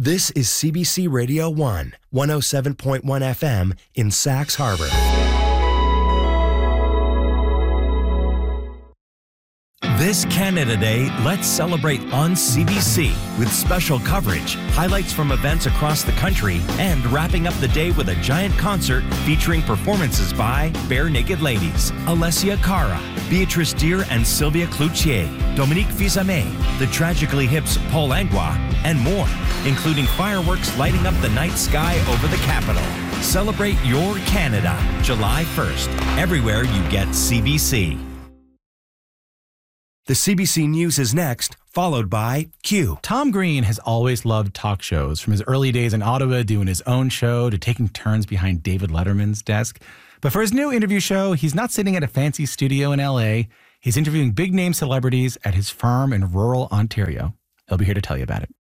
This is CBC Radio 1, 107.1 FM in Sax Harbor. This Canada Day, let's celebrate on CBC with special coverage, highlights from events across the country, and wrapping up the day with a giant concert featuring performances by Bare Naked Ladies, Alessia Cara, Beatrice Deer and Sylvia Cloutier, Dominique Fils-Aimé, the Tragically Hip's Paul Langlois, and more, including fireworks lighting up the night sky over the capital. Celebrate your Canada, July 1st, everywhere you get CBC. The CBC News is next, followed by Q. Tom Green has always loved talk shows, from his early days in Ottawa doing his own show to taking turns behind David Letterman's desk. But for his new interview show, he's not sitting at a fancy studio in LA. He's interviewing big-name celebrities at his farm in rural Ontario. He'll be here to tell you about it.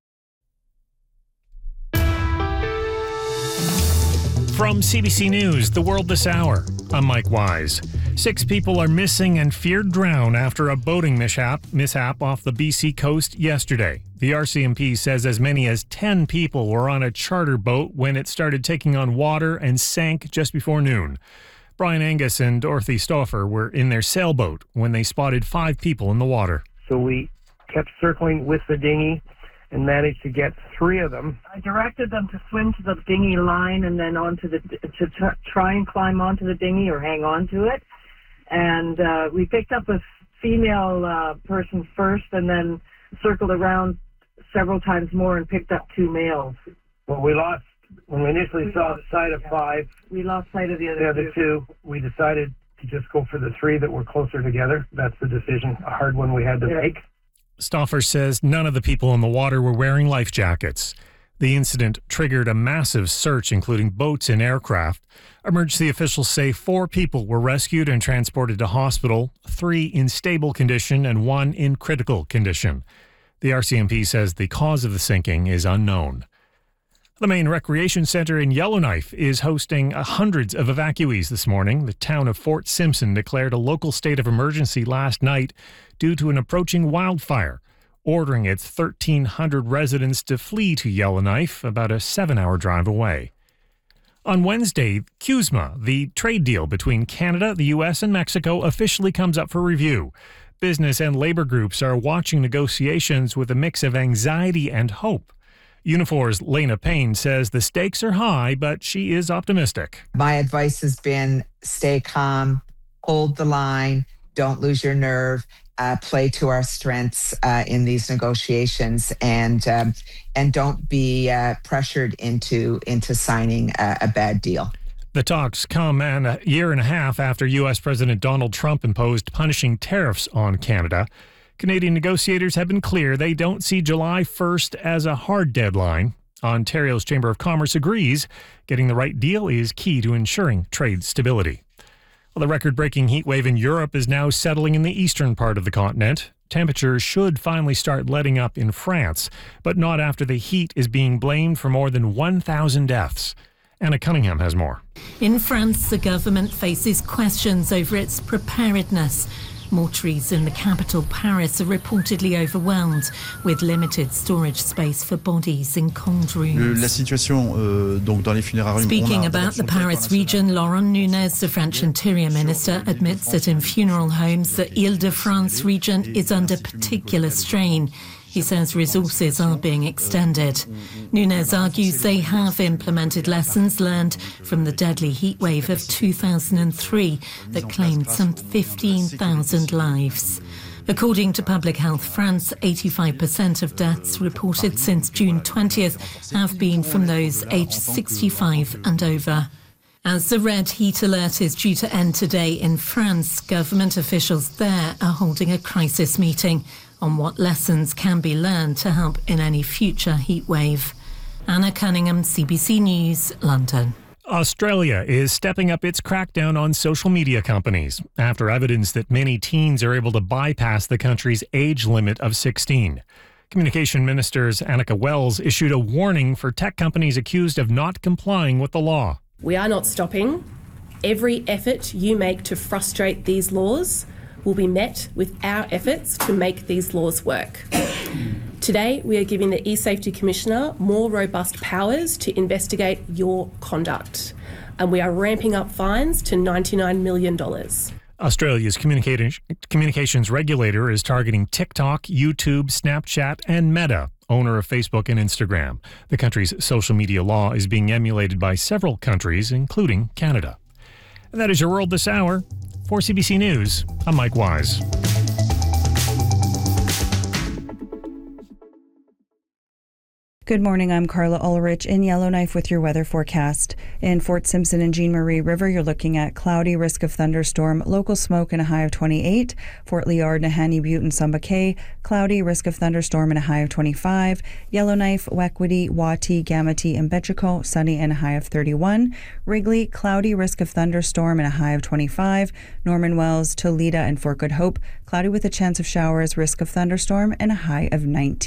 From CBC News, The World This Hour, I'm Mike Wise. 6 people are missing and feared drown after a boating mishap off the BC coast yesterday. The RCMP says as many as 10 people were on a charter boat when it started taking on water and sank just before noon. Brian Angus and Dorothy Stauffer were in their sailboat when they spotted 5 people in the water. So we kept circling with the dinghy and managed to get 3 of them. I directed them to swim to the dinghy line and then to try and climb onto the dinghy or hang on to it. And we picked up a female person first and then circled around several times more and picked up 2 males. Well, when we initially saw the sight of 5, we lost sight of the other 2. We decided to just go for the 3 that were closer together. That's the decision, a hard one we had to make. Stauffer says none of the people in the water were wearing life jackets. The incident triggered a massive search, including boats and aircraft. Emergency officials say 4 people were rescued and transported to hospital, 3 in stable condition and 1 in critical condition. The RCMP says the cause of the sinking is unknown. The main recreation center in Yellowknife is hosting hundreds of evacuees this morning. The town of Fort Simpson declared a local state of emergency last night due to an approaching wildfire, ordering its 1,300 residents to flee to Yellowknife, about a 7-hour drive away. On Wednesday, CUSMA, the trade deal between Canada, the U.S., and Mexico, officially comes up for review. Business and labor groups are watching negotiations with a mix of anxiety and hope. Unifor's Lena Payne says the stakes are high, but she is optimistic. My advice has been stay calm, hold the line, don't lose your nerve, play to our strengths in these negotiations, and don't be pressured into signing a bad deal. The talks come a year and a half after U.S. President Donald Trump imposed punishing tariffs on Canada. Canadian negotiators have been clear they don't see July 1st as a hard deadline. Ontario's Chamber of Commerce agrees getting the right deal is key to ensuring trade stability. Well, the record-breaking heat wave in Europe is now settling in the eastern part of the continent. Temperatures should finally start letting up in France, but not after the heat is being blamed for more than 1,000 deaths. Anna Cunningham has more. In France, the government faces questions over its preparedness. Mortuaries in the capital, Paris, are reportedly overwhelmed with limited storage space for bodies in cold rooms. Speaking about the Paris region, Laurent Nunez, the French Interior Minister, admits that in funeral homes, the Ile-de-France region is under particular strain. He says resources are being extended. Nunez argues they have implemented lessons learned from the deadly heatwave of 2003 that claimed some 15,000 lives. According to Public Health France, 85% of deaths reported since June 20th have been from those aged 65 and over. As the red heat alert is due to end today in France, government officials there are holding a crisis meeting on what lessons can be learned to help in any future heatwave. Anna Cunningham, CBC News, London. Australia is stepping up its crackdown on social media companies after evidence that many teens are able to bypass the country's age limit of 16. Communication Minister Annika Wells issued a warning for tech companies accused of not complying with the law. We are not stopping. Every effort you make to frustrate these laws will be met with our efforts to make these laws work. Today, we are giving the eSafety Commissioner more robust powers to investigate your conduct, and we are ramping up fines to $99 million. Australia's communications regulator is targeting TikTok, YouTube, Snapchat, and Meta, owner of Facebook and Instagram. The country's social media law is being emulated by several countries, including Canada. And that is your world this hour. For CBC News, I'm Mike Wise. Good morning, I'm Carla Ulrich in Yellowknife with your weather forecast. In Fort Simpson and Jean Marie River, you're looking at cloudy, risk of thunderstorm, local smoke and a high of 28. Fort Liard, Nahanni Butte and Sumba Cay, cloudy, risk of thunderstorm and a high of 25. Yellowknife, Wekwity, Wati, Gamity and Betchico, sunny and a high of 31. Wrigley, cloudy, risk of thunderstorm and a high of 25. Norman Wells, Toledo and Fort Good Hope, cloudy with a chance of showers, risk of thunderstorm and a high of 19.